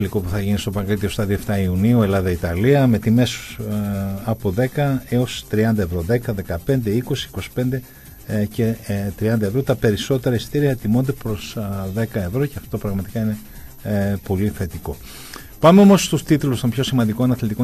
που θα γίνει στο Παγκρίτιο στάδιο 7 Ιουνίου, Ελλάδα-Ιταλία, με τιμές από 10 έως 30 ευρώ, 10, 15, 20, 25 και 30 ευρώ. Τα περισσότερα εισιτήρια τιμώνται προς 10 ευρώ και αυτό πραγματικά είναι πολύ θετικό. Πάμε όμως στους τίτλους των πιο σημαντικών αθλητικών